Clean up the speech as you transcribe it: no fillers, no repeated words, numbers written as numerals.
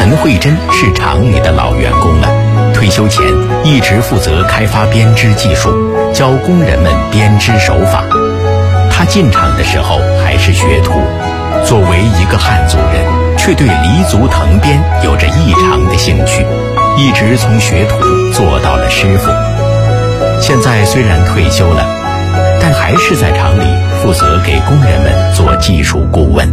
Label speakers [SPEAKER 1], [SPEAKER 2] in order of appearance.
[SPEAKER 1] 陈慧珍是厂里的老员工了，退休前一直负责开发编织技术，教工人们编织手法。他进厂的时候还是学徒，作为一个汉族人，却对黎族藤编有着异常的兴趣，一直从学徒做到了师傅。现在虽然退休了，但还是在厂里负责给工人们做技术顾问。